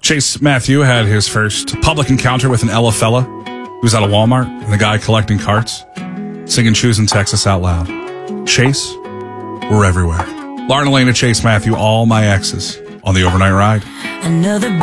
Chase Matthew had his first public encounter with an Ella fella. He was at a Walmart, and the guy collecting carts, singing Shoes in Texas out loud. Chase, we're everywhere. Lauren Elena, Chase Matthew, all my exes on the overnight ride. Another